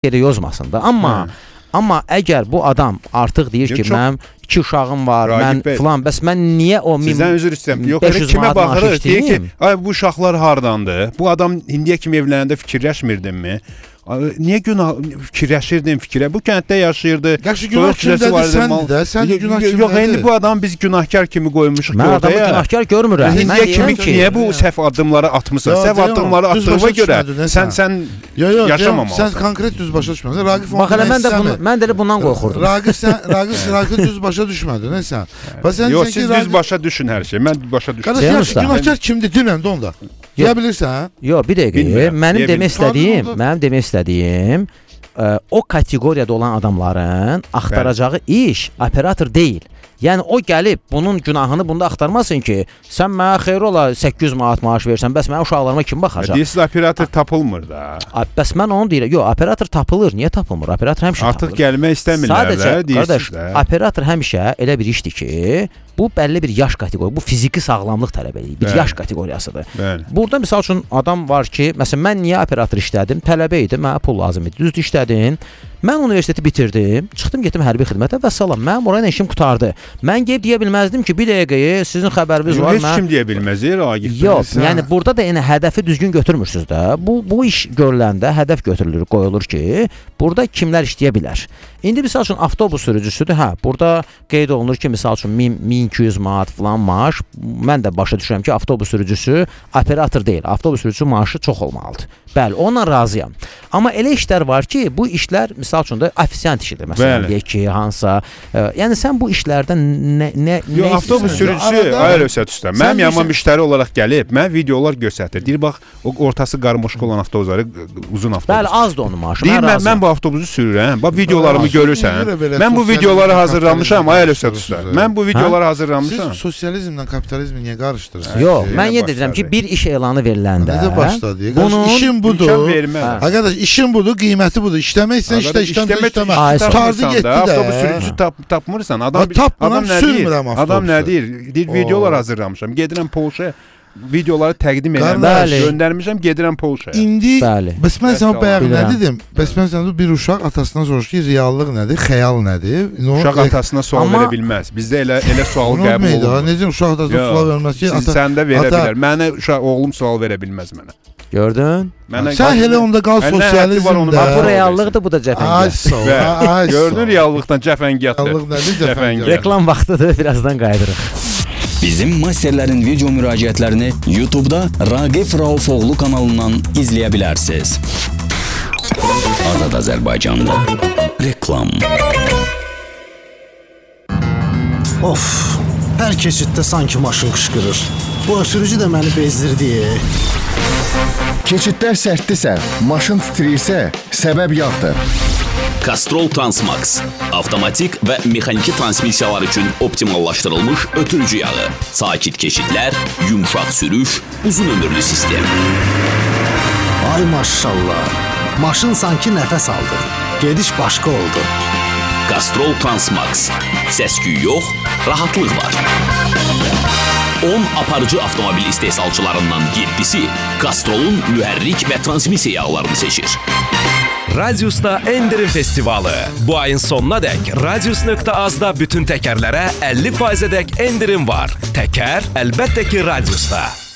yerə yozmasın da. Amma əgər bu adam artıq deyir ki, mənim 2 uşağım var, mən filan, bəs mən niyə o 1500 Sizdən üzr istəyirəm. Yox, elə kimə baxırıq, deyir ki, ay bu uşaqlar hardandır? Bu adam indiyə kimi evlənəndə fikirləşmirdinmi? Niyə günah fikirləşirdin fikrə? Bu kənddə yaşayırdı. Yaxşı, günah kimdədir səndir də? Sən günah kimdədir? Yox, indi bu adam biz günahkar kimi qoymuşuq ki, mən adamı günahkar görmürəm. İndiyə kimi niyə bu səhv addımları atmısan? Səhv addımları attığına görə sən yaşamamalısın. Sən konkret düz başa düşmədin. Raqif bax elə mən də bundan qorxurdum. Raqif düz başa düşmədin sən. Yox, siz düz başa düşün hər şey. Mən başa düşdüm. Qardaş, günahkar kimdir? Dinən də onda. Deyə bilirsən? Yox, bir dəqiqə. Mənim demək istədiyim o kateqoriyada olan adamların axtaracağı iş operator deyil. Yəni o gəlib bunun günahını bunda axtarmasın ki, sən mənə xeyir ola 800 manat maaş versən, bəs mənim uşaqlarıma kim baxacaq? Deyirsiz operator tapılmır da. Bəs mən onu deyirəm. Yox, operator tapılır. Niyə tapılmır? Operator həmişə tapılır. Artıq gəlmək istəmirlər də, deyirsiniz də. Operator həmişə elə bir işdir ki, bu bəlli bir yaş kateqoriyası, bu fiziki sağlamlıq tələb edir, bir yaş kateqoriyasıdır. Burada misal üçün adam var ki, məsələn mən niyə operator işlədim? Tələbə idi, mənə pul lazım idi. Düzdür işlədim. Mən universiteti bitirdim, çıxdım getdim hərbi xidmətə və salam. Mənim orayla işim qurtardı. Mən gəlib deyə bilməzdim ki, bir dəqiqəyə sizin xəbəriniz var. Heç kim deyə bilməz, Raqif. Yox, yəni burada da yəni hədəfi düzgün götürmürsüz də. Bu iş görüləndə hədəf götürülür, qoyulur ki, burada kimlər işləyə bilər. İndi misal üçün avtobus sürücüsüdür. Hə, burada qeyd olunur ki, misal üçün 1200 manat falan maaş. Mən də başa düşürəm ki, avtobus sürücüsü operator deyil. Avtobus sürücüsü maaşı çox olmalıdır. Bəli, onunla razıyam. Amma elə işlər var ki, bu işlər misal üçün də ofisiant işidir. Məsələn, deyək ki, hansısa. Yəni sən bu işlərdən nə yox, avtobus sürücüsü ayrı üstə. Mənim yanıma müştəri olaraq gəlib, mən videolar göstərir. Deyir bax, o ortası qarmaşıq olan avtobusları, uzun avtobus. Bəli, azdır onun maaşı. Deyir mən bu avtobusu sürürəm. Bax videolarımı görürsən. Mən bu videoları hazırlamışam, ayrı üstə. Mən bu videoları hazırlamışam. Siz sosializmlə kapitalizmi niyə qarışdırırsınız? Yox, mən yenə deyirəm ki, bir iş elanı veriləndə necə başladı? İşin budur. Arkadaş, işin budur, qiyməti budur. İşləmək istəyən işləmə. Tutardı getdi də. Avtobus sürücüsü tapmırsan. Adam nə deyir? Deyir videolar hazırlamışam. Gedirəm Polşaya. Videoları təqdim edirəm, göndərmişəm, gedirəm Polşaya. İndi, bəs mən sənə bayaq nə dedim? Bəs mən sənə bir uşaq atasından soruşur ki, reallıq nədir, xəyal nədir? Uşaq atasına sual verə bilməz. Bizdə elə sual qəbul olunur. Necə uşaq atasına sual verməz ki? Səndə verə bilər. Mənə oğlum sual verə bilməz mənə. Gördün? Sən elə onda qal sosializmdə. Bu reallıqdır, bu da cəfəngiyat. Gördün reallıqdan cəfəngiyat. Reklam vaxtıdır, birazdan qayıdırıq. Bizim masterlərin video müraciətlərini YouTube-da Raqif Raufoğlu kanalından izləyə bilərsiniz. Azad Azərbaycanda reklam. Of, hər keçiddə sanki maşın qışqırır. Bu sürücü də məni bezdirdi. Keçidlər sərtdirsə, maşın titrəyirsə, səbəb yağdır. Castrol Transmax. Avtomatik və mexaniki transmissiyalar üçün optimallaşdırılmış ötürücü yağı. Sakit keçidlər, yumşaq sürüş, uzun ömürlü sistem. Ay maşallah. Maşın sanki nəfəs aldı. Gediş başqa oldu. Castrol Transmax. Səs-küy yox, rahatlıq var. 10 aparıcı avtomobil istehsalçılarından 7'si Castrol'un mühərrik və transmissiya yağlarını seçir. Radius'ta Endirim Festivalı. Bu ayın sonuna dək Radius.az'da bütün təkərlərə 50%'e dək endirim var. Təkər əlbəttə ki Radius'da.